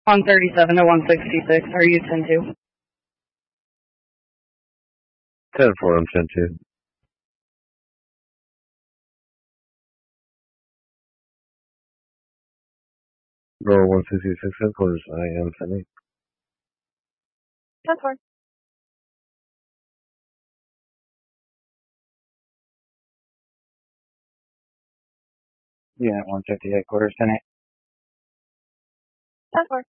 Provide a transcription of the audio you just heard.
137 to 166. Are you 10-2? 10-4, I'm 10-2. Roll 166 headquarters. I am 10-8. 10-4. Unit 150 headquarters, 10-8. 10-4.